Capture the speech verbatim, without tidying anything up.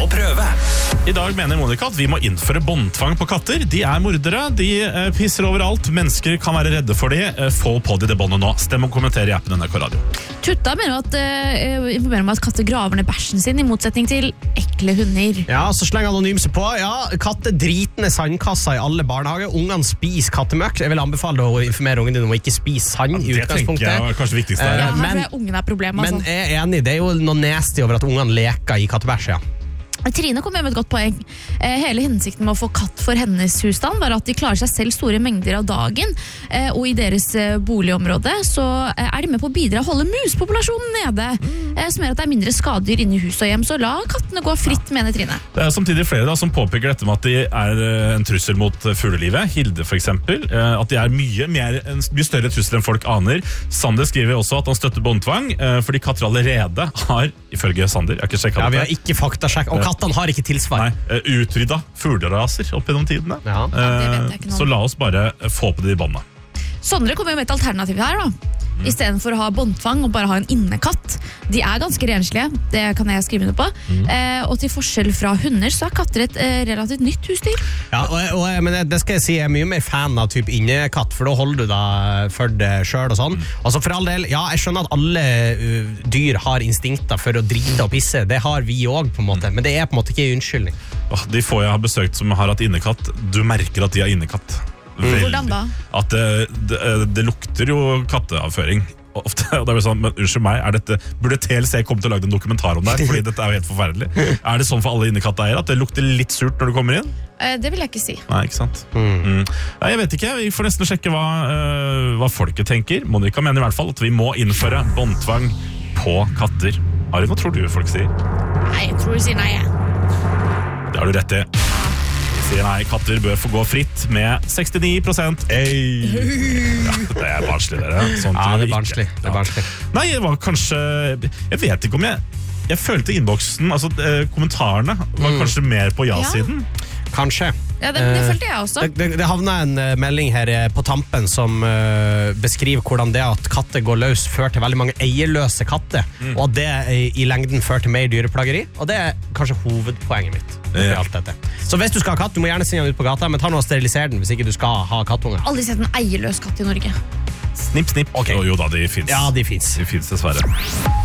på prøve. I dag mener Monica at vi må innføre båndtvang på katter. De er mordere, de eh, pisser overalt. Mennesker kan være redde for de. Eh, få på de det båndet nå. Stem og kommenter i appen N R K Radio. Tutta mener at, uh, informerer om at katter graver ned bæsjen sin, i motsetning til ekle hunder. Ja, så slenger Anonym seg på. Ja, katter driter ned sandkassa i alle barnehager. Ungene spiser kattemøkk. Jeg vil anbefale deg å informere ungen din om å ikke spise sand Ja, i det utgangspunktet. tenker jeg var kanskje viktigst der. Ja, her men- tror jeg ungen er problemet. Men Altså. jeg er enig, det er jo noe nasty over at ungene leker i kattebæsj, ja. Trine kom med et godt poeng. Eh, hele hensikten med å få katt for hennes husstand var at de klarer seg selv store mengder av dagen, eh, og i deres eh, boligområde så eh, er de med på å bidra å holde muspopulasjonen nede, eh, som gjør at det er mindre skadedyr inne i hus og hjem, så la kattene gå fritt, mener Trine. Det er samtidig flere da, som påpeker dette med at de er eh, en trussel mot eh, fuglelivet. Hilde for eksempel, eh, at de er mye, mer, en mye større trussel enn folk aner. Sander skriver også at han støtter båndtvang, eh, fordi katter allerede har, ifølge Sander, jeg har ikke sjekket Ja, vi dette, har ikke faktasjekk, og kattene har ikke tilsvar. Nei, eh, utrydda fugleraser opp gjennom tidene. Ja. Ja, det vet jeg ikke noe om. Så la oss bare eh, få på de båndene. Sondre kommer jo med et alternativ her da. I stedet for å ha båndtvang og bare ha en innekatt. De er ganske renslige, det kan jeg skrive under på. Eh, og til forskjell fra hunder så er katter et eh, relativt nytt husdyr. Ja, og, og, men det skal jeg si, jeg er mye mer fan av typ innekatt, for da holder du da for det selv og sånn. Altså for all del, ja, jeg skjønner at alle uh, dyr har instinkter for å drite og pisse, det har vi også på en måte, men det er på en måte ikke en unnskyldning. Åh, de få jeg har besøkt som har hatt innekatt, du merker at de har innekatt. Veldig. Hvordan da? At det, det, det lukter jo katteavføring ofte, og da er det sånn, men unnskyld meg, er dette, burde T L C komme til å lage en dokumentar om det her, fordi dette er jo helt forferdelig. Er det sånn for alle innekatteiere at det lukter litt surt når du kommer inn? Eh, det vil jeg ikke si. Nei, ikke sant? Mm. Nei, jeg vet ikke, vi får nesten sjekke hva, øh, hva folket tenker. Monica mener i hvert fall at vi må innføre båndtvang på katter. Ari, hva tror du folk sier? Nei, jeg tror du sier nei. Det har du rett i. Sier nei, katter bør få gå fritt med sekstini prosent. Hey. Ja, det er barnslig, dere. Sånt Ja, det er ikke- barnslig, det er Ja. barnslig. Nei, det var kanskje Jeg vet ikke om jeg Jeg følte innboksen, altså eh, kommentarene var kanskje mer på ja-siden. Kanskje. Ja, det, det følte jeg også. Det, det, det havna en uh, melding her uh, på tampen som uh, beskriver hvordan det at katter går løs fører til veldig mange eierløse katter, og at det i, i lengden fører til mer dyreplageri, og det er kanskje hovedpoenget mitt i Ja. alt dette. Så hvis du skal ha katt, du må gjerne sende den ut på gata, men ta noe og sterilisere den hvis ikke du skal ha kattunger. Aldri sett en eierløs katt i Norge. Snipp, snipp. Ok. Jo, jo da, de finnes. Ja, de finnes. De finnes dessverre.